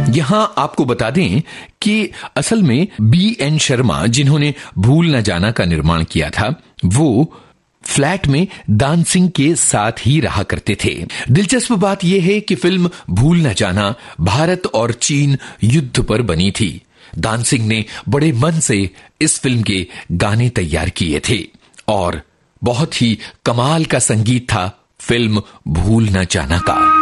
यहां आपको बता दें कि असल में B.N. शर्मा, जिन्होंने भूल न जाना का निर्माण किया था, वो फ्लैट में दान सिंह के साथ ही रहा करते थे। दिलचस्प बात यह है कि फिल्म भूल न जाना भारत और चीन युद्ध पर बनी थी। दान सिंह ने बड़े मन से इस फिल्म के गाने तैयार किए थे और बहुत ही कमाल का संगीत था फिल्म भूल न जाना का।